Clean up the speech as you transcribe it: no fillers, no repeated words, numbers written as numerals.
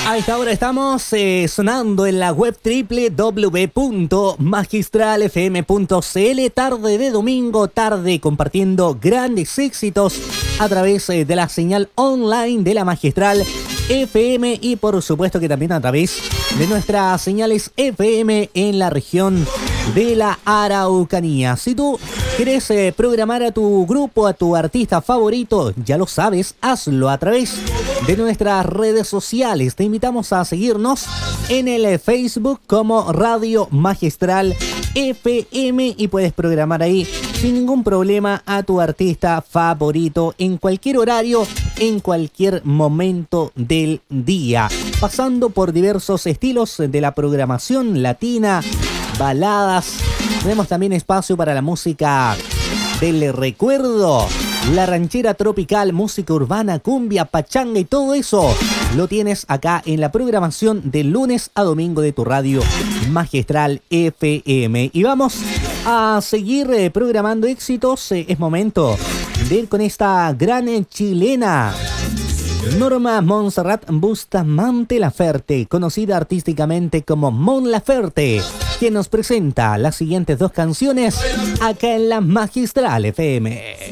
A esta hora estamos sonando en la web www.magistralfm.cl. Tarde de domingo, tarde compartiendo grandes éxitos a través de la señal online de la Magistral FM y por supuesto que también a través de nuestras señales FM en la región de la Araucanía. Si tú quieres programar a tu grupo, a tu artista favorito, ya lo sabes, hazlo a través de nuestras redes sociales. Te invitamos a seguirnos en el Facebook como Radio Magistral FM y puedes programar ahí sin ningún problema a tu artista favorito en cualquier horario, en cualquier momento del día, pasando por diversos estilos de la programación latina, baladas. Tenemos también espacio para la música del recuerdo, la ranchera tropical, música urbana, cumbia, pachanga y todo eso lo tienes acá en la programación de lunes a domingo de tu radio Magistral FM. Y vamos a seguir programando éxitos. Es momento de ir con esta gran chilena, Norma Montserrat Bustamante Laferte, conocida artísticamente como Mon Laferte, quien nos presenta las siguientes dos canciones acá en la Magistral FM.